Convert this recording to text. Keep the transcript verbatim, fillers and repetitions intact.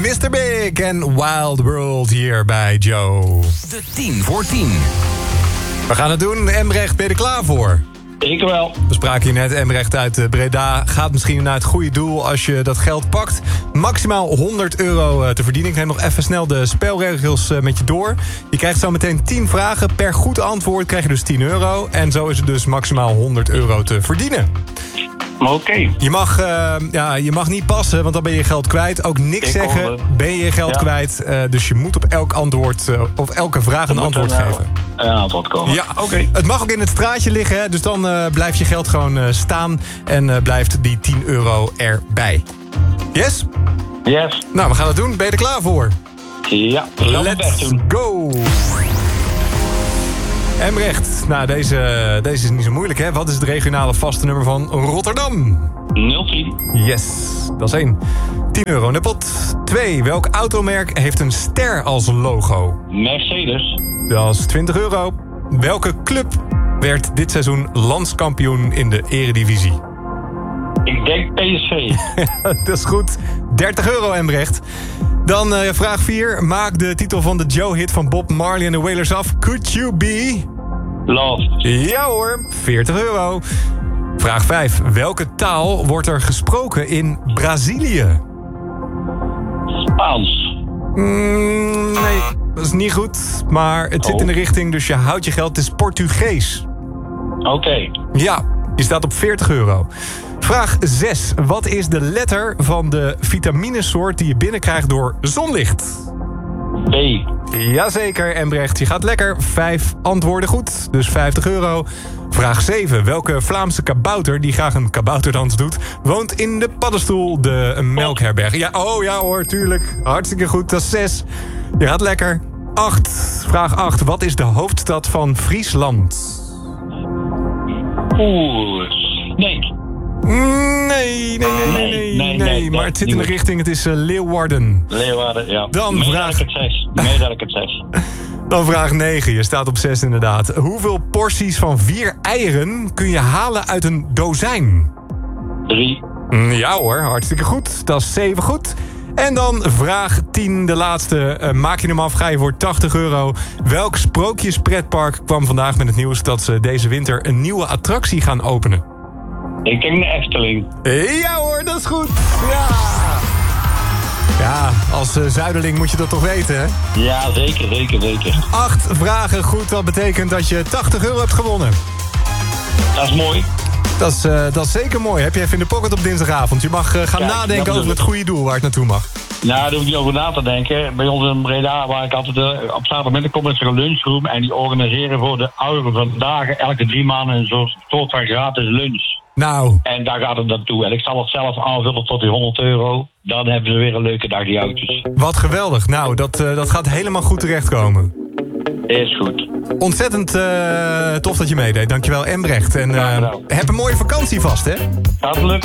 mister Big en Wild World hier bij Joe. De tien voor tien. We gaan het doen. Embrecht, ben je er klaar voor? Ik wel. We spraken hier net, Embrecht uit Breda. Gaat misschien naar het goede doel als je dat geld pakt. Maximaal honderd euro te verdienen. Ik neem nog even snel de spelregels met je door. Je krijgt zo meteen tien vragen. Per goed antwoord krijg je dus tien euro. En zo is het dus maximaal honderd euro te verdienen. Oké. Okay. Je mag, uh, ja, je mag niet passen, want dan ben je geld kwijt. Ook niks ik zeggen, hoorde. ben je geld ja. kwijt. Uh, dus je moet op elk antwoord, uh, of elke vraag een antwoord een, geven. Een antwoord komen. Ja, oké. Okay. Het mag ook in het straatje liggen, hè, dus dan uh, blijft je geld gewoon uh, staan. En uh, blijft die tien euro erbij. Yes? Yes. Nou, we gaan het doen. Ben je er klaar voor? Ja, let's doen. go! Embrecht, nou deze, deze is niet zo moeilijk, hè? Wat is het regionale vaste nummer van Rotterdam? nul tien. Yes, dat is één. tien euro in de pot. twee. Welk automerk heeft een ster als logo? Mercedes. Dat is twintig euro. Welke club werd dit seizoen landskampioen in de eredivisie? Ik denk P S V. Dat is goed. dertig euro, Embrecht. Dan uh, vraag vier. Maak de titel van de Joe-hit van Bob Marley en de Wailers af. Could you be... Lost. Ja hoor, veertig euro. Vraag vijf. Welke taal wordt er gesproken in Brazilië? Spaans. Mm, nee, dat is niet goed. Maar het oh. zit in de richting, dus je houdt je geld. Het is Portugees. Oké. Okay. Ja, je staat op veertig euro. Vraag zes. Wat is de letter van de vitaminesoort die je binnenkrijgt door zonlicht? B. Jazeker, Embrecht. Je gaat lekker. Vijf antwoorden goed, dus vijftig euro. Vraag zeven. Welke Vlaamse kabouter, die graag een kabouterdans doet, woont in de Paddenstoel, de melkherberg? Ja, oh ja hoor, tuurlijk. Hartstikke goed, dat is zes. Je gaat lekker. acht. Vraag acht. Wat is de hoofdstad van Friesland? Oeh, nee. Nee, nee, nee, nee, nee, nee, nee. Maar het zit in de richting, het is uh, Leeuwarden. Leeuwarden, ja. Dan Mee vraag... dat ik het zes. Mee dat ik het zes. Dan vraag negen, je staat op zes inderdaad. Hoeveel porties van vier eieren kun je halen uit een dozijn? Drie. Ja hoor, hartstikke goed. Dat is zeven goed. En dan vraag tien, de laatste. Uh, maak je hem af, ga je voor tachtig euro. Welk sprookjespretpark kwam vandaag met het nieuws dat ze deze winter een nieuwe attractie gaan openen? Ik denk de Efteling. Ja hoor, dat is goed. Ja, ja als uh, Zuiderling moet je dat toch weten, hè? Ja, zeker, zeker, zeker. Acht vragen goed, dat betekent dat je tachtig euro hebt gewonnen. Dat is mooi. Dat is, uh, dat is zeker mooi. Heb je even in de pocket op dinsdagavond. Je mag uh, gaan Kijk, nadenken over het goede doel waar het naartoe mag. Nou, daar hoef ik niet over na te denken. Bij ons in Breda, waar ik altijd uh, op zaterdagmiddag kom, is er een lunchroom. En die organiseren voor de ouderen vandaag elke drie maanden een soort van gratis lunch. Nou. En daar gaat het naartoe. En ik zal het zelf aanvullen tot die honderd euro. Dan hebben ze weer een leuke dag, die oudjes. Wat geweldig. Nou, dat, uh, dat gaat helemaal goed terechtkomen. Is goed. Ontzettend uh, tof dat je meedeed. Dankjewel, Embrecht. En uh, heb een mooie vakantie vast, hè? Gaat lukken.